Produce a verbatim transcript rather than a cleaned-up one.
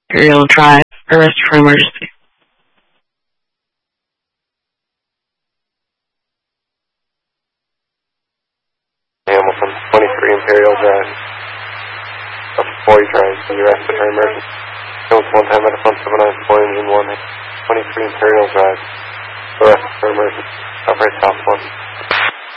Imperial Drive, arrest for emergency. Hamilton, twenty-three Imperial Drive. Up four trying to be arrested for emergency. Jones one time at a front seven nine four engine one. twenty-three Imperial Drive. Arrested for emergency. Operate top one.